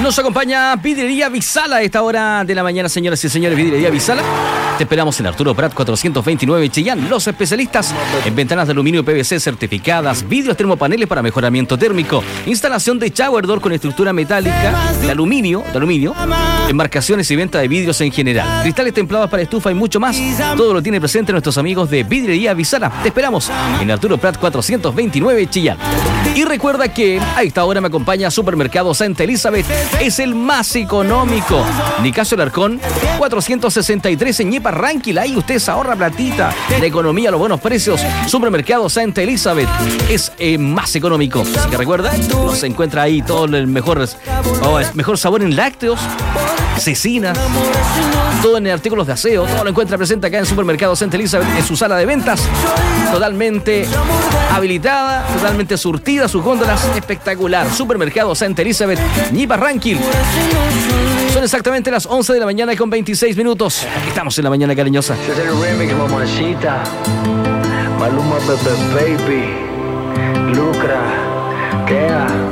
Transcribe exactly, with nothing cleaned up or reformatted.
Nos acompaña Vidriería Visala a esta hora de la mañana, señoras y señores. Vidriería Visala. Te esperamos en Arturo Prat cuatrocientos veintinueve Chillán. Los especialistas en ventanas de aluminio P V C certificadas, vidrios termopaneles para mejoramiento térmico, instalación de shower door con estructura metálica de aluminio, de aluminio, enmarcaciones y venta de vidrios en general, cristales templados para estufa y mucho más. Todo lo tiene presente nuestros amigos de Vidriería Visala. Te esperamos en Arturo Prat cuatrocientos veintinueve Chillán. Y recuerda que a esta hora me acompaña Supermercado Santa Elizabeth. Es el más económico. Nicasio Alarcón cuatrocientos sesenta y tres en Ñepa Ranquil. Ahí usted se ahorra platita. La economía, los buenos precios. Supermercado Santa Elizabeth es eh, más económico. Así que recuerda, se encuentra ahí todo el mejor, oh, el mejor sabor en lácteos, cecinas, todo en artículos de aseo. Todo lo encuentra presente acá en Supermercado Santa Elizabeth, en su sala de ventas, totalmente habilitada, totalmente surtida, sus góndolas espectacular. Supermercado Santa Elizabeth, Ñepa Ranquil. Son exactamente las once de la mañana con veintiséis minutos. Estamos en la mañana cariñosa. Este es el remix, mamacita. Maluma, Bebe Baby, Lucra, Kea.